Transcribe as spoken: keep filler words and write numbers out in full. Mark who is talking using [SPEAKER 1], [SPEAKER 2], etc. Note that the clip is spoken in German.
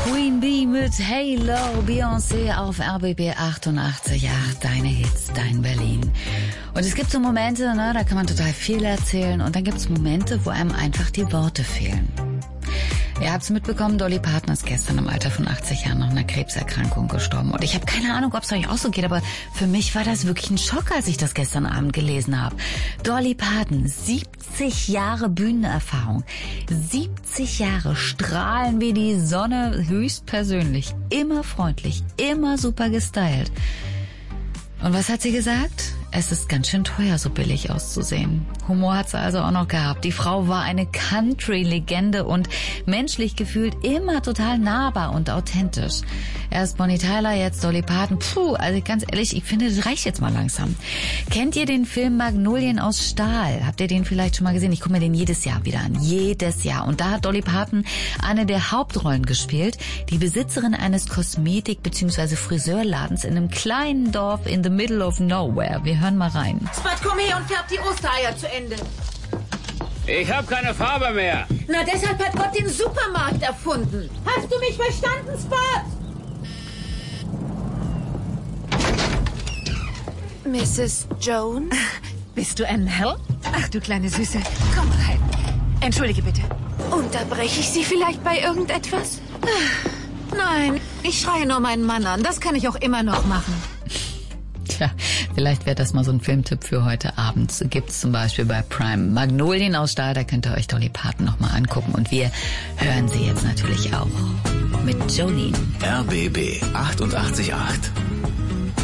[SPEAKER 1] Queen Bee mit Halo, Beyoncé auf R B B achtundachtzig Komma acht, deine Hits, dein Berlin. Und es gibt so Momente, ne, da kann man total viel erzählen und dann gibt es Momente, wo einem einfach die Worte fehlen. Ihr habt's mitbekommen, Dolly Parton ist gestern im Alter von achtzig Jahren nach einer Krebserkrankung gestorben. Und ich habe keine Ahnung, ob es euch auch so geht, aber für mich war das wirklich ein Schock, als ich das gestern Abend gelesen habe. Dolly Parton, siebzig Jahre Bühnenerfahrung, siebzig Jahre strahlen wie die Sonne, höchstpersönlich, immer freundlich, immer super gestylt. Und was hat sie gesagt? Es ist ganz schön teuer, so billig auszusehen. Humor hat sie also auch noch gehabt. Die Frau war eine Country-Legende und menschlich gefühlt immer total nahbar und authentisch. Erst Bonnie Tyler, jetzt Dolly Parton. Puh, also ganz ehrlich, ich finde, das reicht jetzt mal langsam. Kennt ihr den Film Magnolien aus Stahl? Habt ihr den vielleicht schon mal gesehen? Ich gucke mir den jedes Jahr wieder an. Jedes Jahr. Und da hat Dolly Parton eine der Hauptrollen gespielt. Die Besitzerin eines Kosmetik- bzw. Friseurladens in einem kleinen Dorf in the middle of nowhere. Wir hören mal rein.
[SPEAKER 2] Spot, komm her und färb die Ostereier zu Ende.
[SPEAKER 3] Ich habe keine Farbe mehr.
[SPEAKER 2] Na, deshalb hat Gott den Supermarkt erfunden. Hast du mich verstanden, Spot?
[SPEAKER 4] Misses Jones?
[SPEAKER 5] Bist du Anne Hell? Ach, du kleine Süße. Komm rein. Entschuldige bitte.
[SPEAKER 4] Unterbreche ich Sie vielleicht bei irgendetwas?
[SPEAKER 5] Nein, ich schreie nur meinen Mann an. Das kann ich auch immer noch machen.
[SPEAKER 1] Tja, vielleicht wäre das mal so ein Filmtipp für heute Abend. Gibt's zum Beispiel bei Prime. Magnolien aus Stahl, da könnt ihr euch Dolly Parton nochmal angucken. Und wir hören sie jetzt natürlich auch mit Jolene.
[SPEAKER 6] R B B achtundachtzig Komma acht.